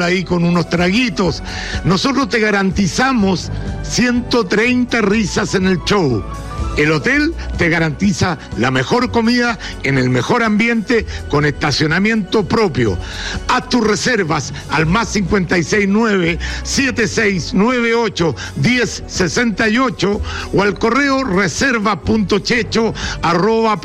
ahí con unos traguitos. Nosotros te garantizamos 130 risas en el show. El hotel te garantiza la mejor comida en el mejor ambiente con estacionamiento propio. Haz tus reservas al +569-7698-1068 o al correo reserva.checho@